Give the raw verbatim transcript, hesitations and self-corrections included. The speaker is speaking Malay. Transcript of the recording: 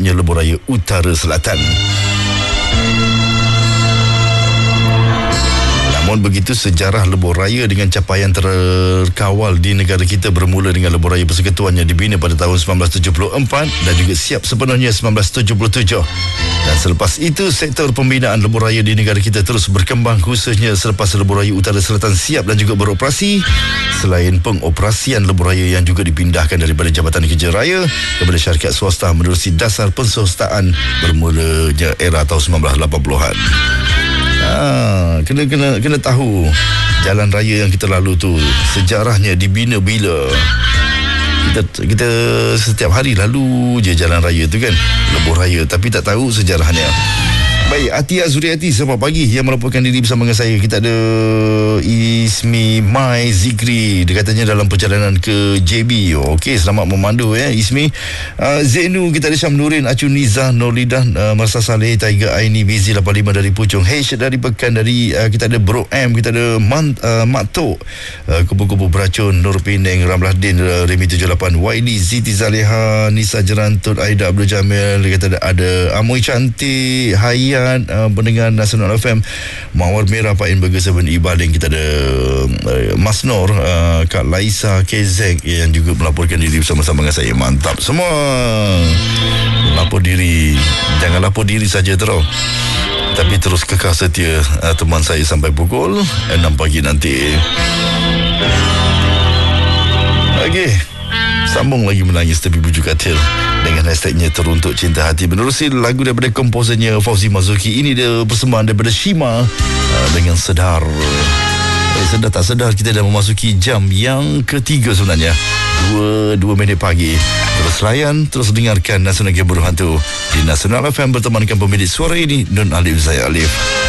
khususnya lebuh raya Utara Selatan. Namun begitu, sejarah lebuh raya dengan capaian terkawal di negara kita bermula dengan lebuh raya Persekutuan yang dibina pada tahun sembilan belas tujuh puluh empat dan juga siap sepenuhnya sembilan belas tujuh puluh tujuh. Dan selepas itu, sektor pembinaan lebuh raya di negara kita terus berkembang, khususnya selepas lebuh raya Utara Selatan siap dan juga beroperasi. Selain pengoperasian lebuh raya yang juga dipindahkan daripada Jabatan Kerja Raya kepada syarikat swasta menerusi dasar penswastaan bermulanya era tahun sembilan belas lapan puluhan. Ah, kena kena kena tahu jalan raya yang kita lalu tu sejarahnya dibina bila. Kita kita setiap hari lalu je jalan raya tu kan, lebuh raya, tapi tak tahu sejarahnya. Baik, Atia Zuriati, selamat pagi, yang melaporkan diri bersama dengan saya. Kita ada Ismi Mai Zikri, dia katanya dalam perjalanan ke J B. Okey, selamat memandu ya Ismi. uh, Zainu, kita ada Syam Nurin, Acu Nizah, Nurlidah, uh, Marsa Saleh, Tiger Aini, Bizi lapan lima dari Puchong, H dari Pekan, dari uh, kita ada Bro M, kita ada Man, uh, Mak Tok, uh, Kubu-Kubu Beracun, Nur Penang, Ramlah Din, uh, Remi tujuh lapan, Waili, Siti Zaleha, Nisa Jerantut, Aida Abdul Jamil, kita ada, ada Amoy Cantik, Hayat, Uh, pendengar Nasional F M, Mawar Merah, Pak In Burger tujuh Ibaling, kita ada uh, Mas Nor, uh, Kak Laisa K Z yang juga melaporkan diri bersama-sama dengan saya. Mantap semua. Lapor diri, jangan lapor diri saja terus, tapi terus kekal setia uh, teman saya sampai pukul enam pagi nanti. Okey, sambung lagi menangis tepi bujuk katil dengan hashtagnya Teruntuk Cinta Hati, menerusi lagu daripada komposernya Fauzi Mazuki. Ini dia persembahan daripada Shima uh, dengan Sedar. eh, Sedar tak sedar kita dah memasuki jam yang ketiga sebenarnya, Dua, dua minit pagi. Terus layan, terus dengarkan Nasional Game Buruh Hantu di Nasional F M bertemankan pemilik suara ini, Nun Alif Zaya Alif.